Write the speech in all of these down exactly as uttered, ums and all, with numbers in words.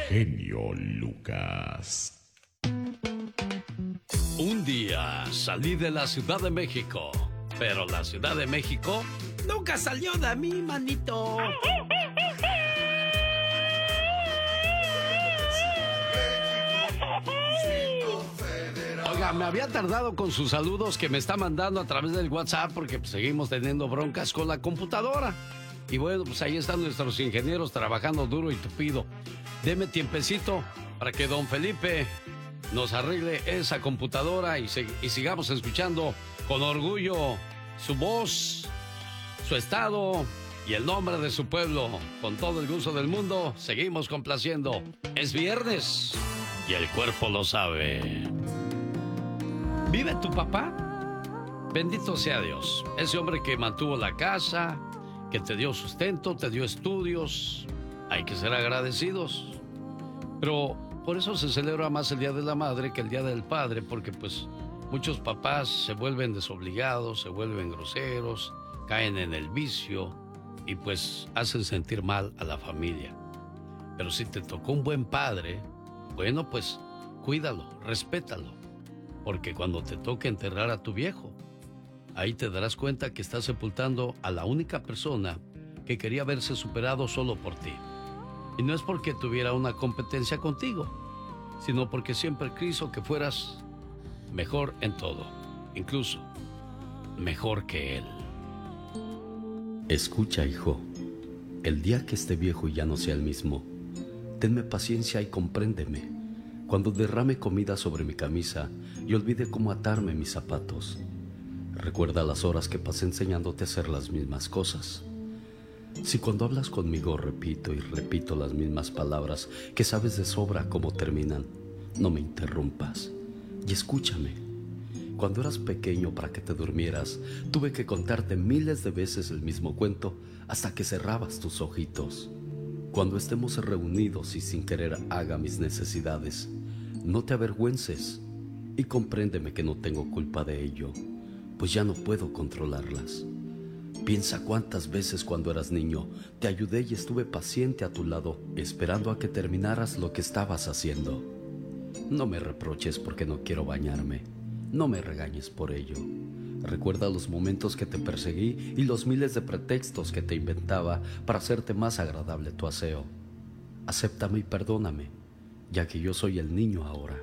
genio Lucas. Un día salí de la Ciudad de México, pero la Ciudad de México nunca salió de mí, manito. Oiga, me había tardado con sus saludos que me está mandando a través del WhatsApp porque pues, seguimos teniendo broncas con la computadora. Y bueno, pues ahí están nuestros ingenieros trabajando duro y tupido. Deme tiempecito para que don Felipe nos arregle esa computadora y, se, y sigamos escuchando con orgullo su voz, su estado y el nombre de su pueblo. Con todo el gusto del mundo, seguimos complaciendo. Es viernes y el cuerpo lo sabe. ¿Vive tu papá? Bendito sea Dios. Ese hombre que mantuvo la casa, que te dio sustento, te dio estudios. Hay que ser agradecidos. Pero por eso se celebra más el Día de la Madre que el Día del Padre, porque pues muchos papás se vuelven desobligados, se vuelven groseros, caen en el vicio y pues hacen sentir mal a la familia. Pero si te tocó un buen padre, bueno, pues cuídalo, respétalo, porque cuando te toque enterrar a tu viejo, ahí te darás cuenta que estás sepultando a la única persona que quería verse superado solo por ti. Y no es porque tuviera una competencia contigo, sino porque siempre quiso que fueras mejor en todo, incluso mejor que él. Escucha, hijo, el día que esté viejo y ya no sea el mismo, tenme paciencia y compréndeme. Cuando derrame comida sobre mi camisa y olvide cómo atarme mis zapatos, recuerda las horas que pasé enseñándote a hacer las mismas cosas. Si cuando hablas conmigo repito y repito las mismas palabras que sabes de sobra cómo terminan, no me interrumpas y escúchame. Cuando eras pequeño, para que te durmieras, tuve que contarte miles de veces el mismo cuento hasta que cerrabas tus ojitos. Cuando estemos reunidos y sin querer haga mis necesidades, no te avergüences y compréndeme que no tengo culpa de ello, pues ya no puedo controlarlas. Piensa cuántas veces cuando eras niño te ayudé y estuve paciente a tu lado, esperando a que terminaras lo que estabas haciendo. No me reproches porque no quiero bañarme, no me regañes por ello. Recuerda los momentos que te perseguí y los miles de pretextos que te inventaba para hacerte más agradable tu aseo. Acéptame y perdóname, ya que yo soy el niño ahora.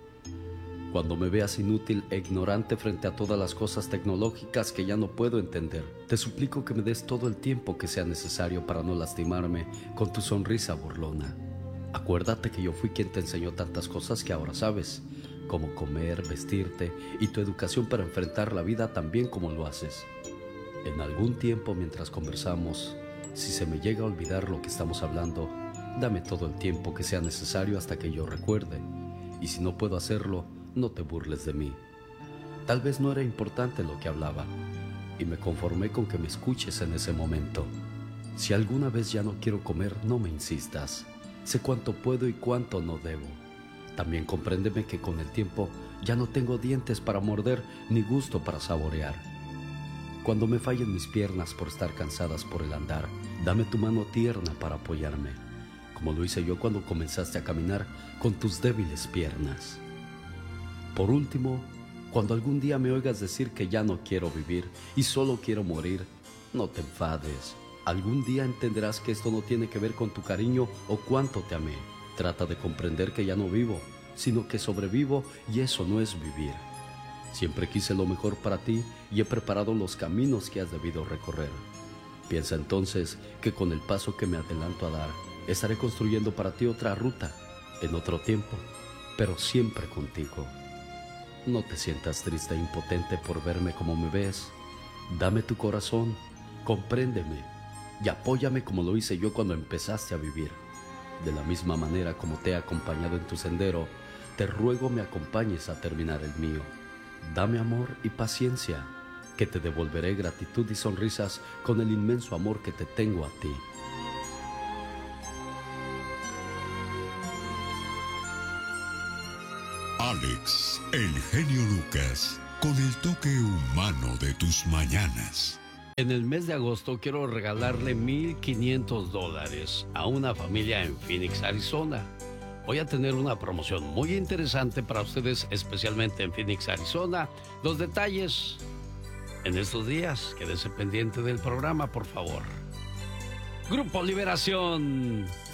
Cuando me veas inútil e ignorante frente a todas las cosas tecnológicas que ya no puedo entender, te suplico que me des todo el tiempo que sea necesario para no lastimarme con tu sonrisa burlona. Acuérdate que yo fui quien te enseñó tantas cosas que ahora sabes, como comer, vestirte y tu educación para enfrentar la vida tan bien como lo haces. En algún tiempo mientras conversamos, si se me llega a olvidar lo que estamos hablando, dame todo el tiempo que sea necesario hasta que yo recuerde. Y si no puedo hacerlo, no te burles de mí. Tal vez no era importante lo que hablaba, y me conformé con que me escuches en ese momento. Si alguna vez ya no quiero comer, no me insistas. Sé cuánto puedo y cuánto no debo. También compréndeme que con el tiempo ya no tengo dientes para morder ni gusto para saborear. Cuando me fallen mis piernas por estar cansadas por el andar, dame tu mano tierna para apoyarme, como lo hice yo cuando comenzaste a caminar con tus débiles piernas. Por último, cuando algún día me oigas decir que ya no quiero vivir y solo quiero morir, no te enfades. Algún día entenderás que esto no tiene que ver con tu cariño o cuánto te amé. Trata de comprender que ya no vivo, sino que sobrevivo, y eso no es vivir. Siempre quise lo mejor para ti y he preparado los caminos que has debido recorrer. Piensa entonces que con el paso que me adelanto a dar, estaré construyendo para ti otra ruta, en otro tiempo, pero siempre contigo. No te sientas triste e impotente por verme como me ves. Dame tu corazón, compréndeme y apóyame como lo hice yo cuando empezaste a vivir. De la misma manera como te he acompañado en tu sendero, te ruego me acompañes a terminar el mío. Dame amor y paciencia, que te devolveré gratitud y sonrisas con el inmenso amor que te tengo a ti. Alex, el genio Lucas, con el toque humano de tus mañanas. En el mes de agosto quiero regalarle mil quinientos dólares a una familia en Phoenix, Arizona. voy a tener una promoción muy interesante para ustedes, especialmente en Phoenix, Arizona. Los detalles en estos días, quédese pendiente del programa, por favor. Grupo Liberación.